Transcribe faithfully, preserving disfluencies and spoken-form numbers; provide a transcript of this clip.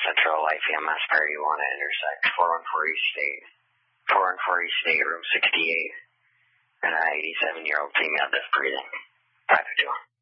Central Life E M S Party one at intersect four one four East State. four one four East State, room sixty-eight. And an eighty-seven-year-old female deaf breathing. five two.